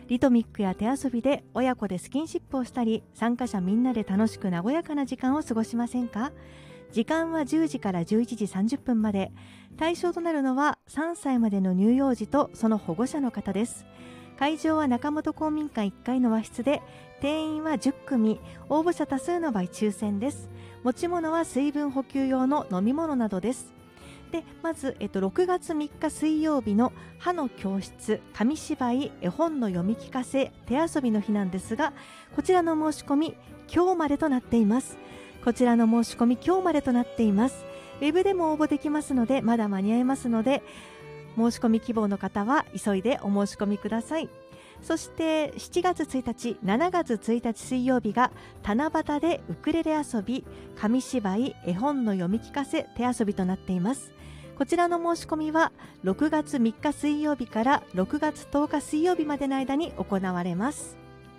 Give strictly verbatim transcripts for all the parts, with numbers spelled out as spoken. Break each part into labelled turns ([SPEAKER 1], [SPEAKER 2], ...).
[SPEAKER 1] リトミックや手遊びで親子でスキンシップをしたり、参加者みんなで楽しく和やかな時間を過ごしませんか？時間はじゅうじからじゅういちじさんじゅっぷんまで。対象となるのはさんさいまでの乳幼児とその保護者の方です。会場は中本公民館いっかいの和室で、定員はじゅっくみ、応募者多数の場合抽選です。持ち物は水分補給用の飲み物などです。でまず、えっと、ろくがつみっか水曜日の歯の教室、紙芝居、絵本の読み聞かせ、手遊びの日なんですが、こちらの申し込み今日までとなっています。こちらの申し込み今日までとなっています。ウェブでも応募できますので、まだ間に合いますので、申し込み希望の方は急いでお申し込みください。そしてしちがつついたち、しちがつついたち水曜日が七夕でウクレレ遊び、紙芝居、絵本の読み聞かせ、手遊びとなっています。こちらの申し込みはろくがつみっか水曜日からろくがつとおか水曜日までの間に行われます。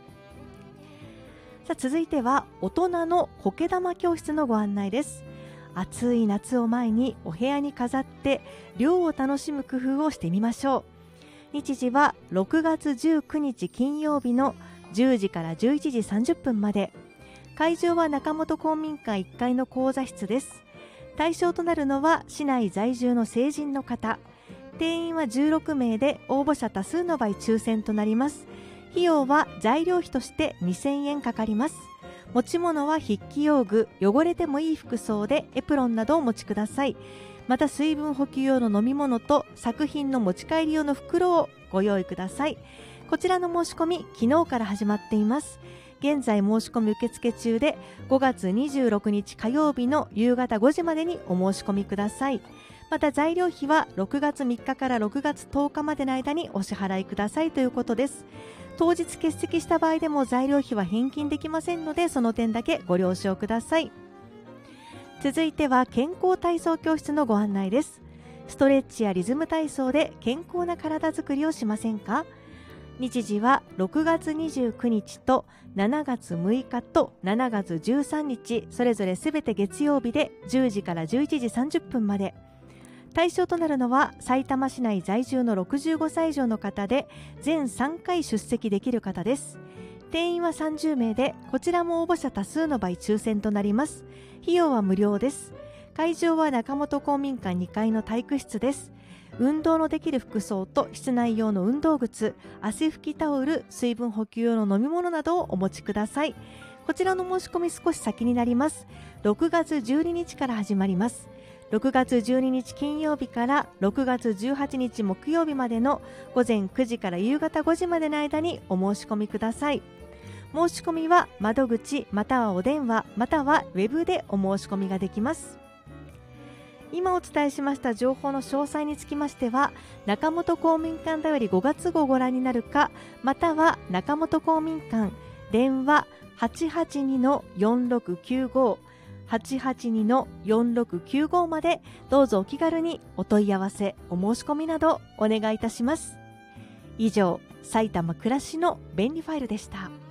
[SPEAKER 1] さあ、続いては大人の苔玉教室のご案内です。暑い夏を前にお部屋に飾って涼を楽しむ工夫をしてみましょう。日時はろくがつじゅうくにち金曜日のじゅうじからじゅういちじさんじゅっぷんまで。会場は中本公民館いっかいの講座室です。対象となるのは市内在住の成人の方。定員はじゅうろくめいで、応募者多数の場合抽選となります。費用は材料費としてにせんえんかかります。持ち物は筆記用具、汚れてもいい服装でエプロンなどをお持ちください。また水分補給用の飲み物と作品の持ち帰り用の袋をご用意ください。こちらの申し込み昨日から始まっています。現在申し込み受付中で、ごがつにじゅうろくにち火曜日の夕方ごじまでにお申し込みください。また材料費はろくがつみっかからろくがつとおかまでの間にお支払いくださいということです。当日欠席した場合でも材料費は返金できませんので、その点だけご了承ください。続いては健康体操教室のご案内です。ストレッチやリズム体操で健康な体づくりをしませんか？日時はろくがつにじゅうくにちとしちがつむいかとしちがつじゅうさんにち、それぞれすべて月曜日でじゅうじからじゅういちじさんじゅっぷんまで。対象となるのはさいたま市内在住のろくじゅうごさい以上の方で、全さんかい出席できる方です。定員はさんじゅうめいで、こちらも応募者多数の場合抽選となります。費用は無料です。会場は中本公民館にかいの体育室です。運動のできる服装と室内用の運動靴、汗拭きタオル、水分補給用の飲み物などをお持ちください。こちらの申し込み少し先になります。ろくがつじゅうににちから始まります。ろくがつじゅうににち金曜日からろくがつじゅうはちにち木曜日までのごぜんくじから夕方ごじまでの間にお申し込みください。申し込みは窓口またはお電話またはウェブでお申し込みができます。今お伝えしました情報の詳細につきましては、中本公民館だよりごがつごうご覧になるか、または中本公民館電話 はちはちにのよんろくきゅうご はちはちにのよんろくきゅうご までどうぞお気軽にお問い合わせ、お申し込みなどお願いいたします。以上、埼玉暮らしの便利ファイルでした。